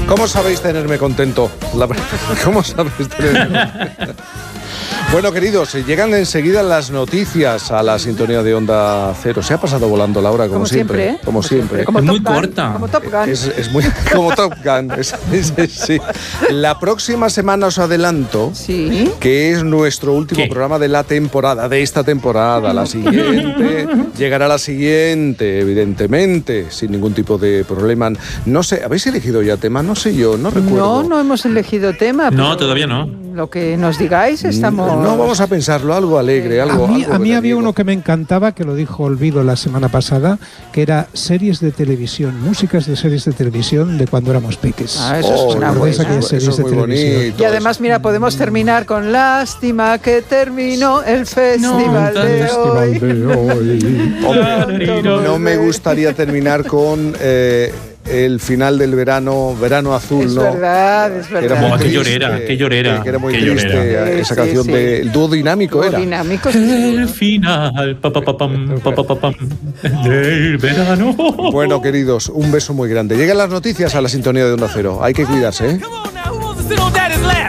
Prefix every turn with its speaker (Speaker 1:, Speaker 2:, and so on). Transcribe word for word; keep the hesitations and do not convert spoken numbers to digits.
Speaker 1: ¿Cómo sabéis tenerme contento? La... ¿Cómo sabéis tenerme contento? Bueno, queridos, llegan enseguida las noticias a la sintonía de Onda Cero. Se ha pasado volando la hora, como,
Speaker 2: como siempre,
Speaker 1: siempre.
Speaker 2: ¿eh?
Speaker 1: Como siempre.
Speaker 2: Como
Speaker 3: es muy
Speaker 2: Top Gun,
Speaker 3: corta.
Speaker 2: Como Top Gun.
Speaker 1: Es, es muy como Top Gun. Es, es, es, sí. La próxima semana os adelanto
Speaker 2: Sí.
Speaker 1: que es nuestro último
Speaker 3: ¿Qué?
Speaker 1: programa de la temporada, de esta temporada. La siguiente, llegará la siguiente, evidentemente, sin ningún tipo de problema. No sé, ¿habéis elegido ya tema? No sé yo, no recuerdo.
Speaker 2: No, no hemos elegido tema.
Speaker 3: No,
Speaker 2: pero
Speaker 3: todavía no.
Speaker 2: Lo que nos digáis, estamos...
Speaker 1: No, vamos a pensarlo, algo alegre, algo...
Speaker 4: A mí,
Speaker 1: algo
Speaker 4: a mí había
Speaker 1: veraniego.
Speaker 4: uno que me encantaba, que lo dijo Olvido la semana pasada, que era series de televisión, músicas de series de televisión de cuando éramos peques.
Speaker 2: Ah, eso
Speaker 1: Oh,
Speaker 2: es una
Speaker 1: eso
Speaker 4: ¿Recordáis
Speaker 2: buena.
Speaker 4: aquellas
Speaker 1: es
Speaker 4: series de
Speaker 1: muy
Speaker 4: televisión?
Speaker 1: bonito.
Speaker 2: Y además, mira, podemos terminar con lástima que terminó el festival
Speaker 3: No,
Speaker 2: de
Speaker 4: Festival
Speaker 2: hoy.
Speaker 4: de hoy.
Speaker 1: Hombre, no me gustaría terminar con eh, el final del verano, verano azul,
Speaker 2: Es
Speaker 1: ¿no?
Speaker 2: verdad, es
Speaker 1: Era
Speaker 2: verdad.
Speaker 1: muy
Speaker 3: Oh, qué
Speaker 1: triste,
Speaker 3: llorera, qué llorera,
Speaker 1: Que era muy
Speaker 3: qué
Speaker 1: triste
Speaker 3: llorera.
Speaker 1: esa
Speaker 2: Sí,
Speaker 1: canción
Speaker 2: sí,
Speaker 1: del
Speaker 2: sí.
Speaker 1: dúo dinámico, era.
Speaker 2: Dinámicos.
Speaker 3: El final pa, pa, pa, pam, pa, pa, pa, pam, del verano.
Speaker 1: Bueno, queridos, un beso muy grande. Llegan las noticias a la sintonía de Onda Cero. Hay que cuidarse, ¿eh?
Speaker 5: Come on now, who wants to sit on daddy's lap?